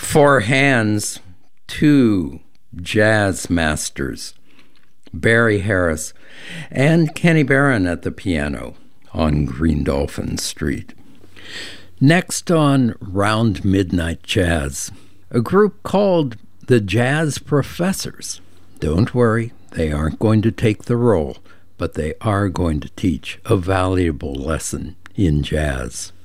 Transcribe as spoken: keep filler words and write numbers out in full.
Four hands, two jazz masters, Barry Harris and Kenny Barron at the piano on Green Dolphin Street. Next on Round Midnight Jazz, a group called the Jazz Professors. Don't worry, they aren't going to take the role, but they are going to teach a valuable lesson in jazz.